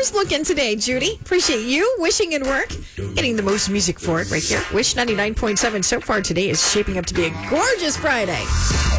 yours looking today, Judy? Appreciate you wishing and work. Getting the most music for it right here. Wish 99.7 so far today is shaping up to be a gorgeous Friday.